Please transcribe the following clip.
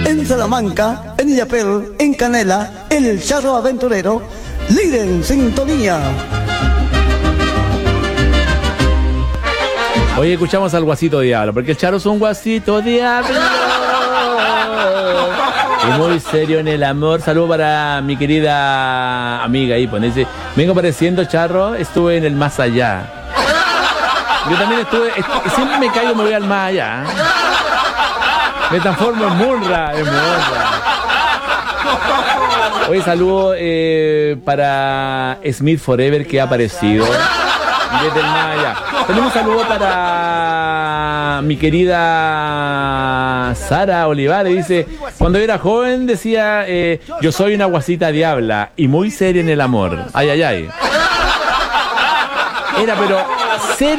en Salamanca, en Illapel, en Canela, el Charro Aventurero, líder en sintonía. Hoy escuchamos al Guasito Diablo, porque el Charo es un Guasito Diablo. Y muy serio en el amor. Saludo para mi querida amiga ahí, dice, vengo apareciendo, Charro, estuve en el más allá. Yo también estuve, siempre me caigo, me voy al más allá. Me transformo en Munra, Hoy saludo para Smith Forever, que ha aparecido desde el más allá. Tenemos un saludo para mi querida Sara Olivares. Dice, cuando era joven decía, yo soy una guasita diabla y muy seria en el amor. Ay, ay, ay. Era, pero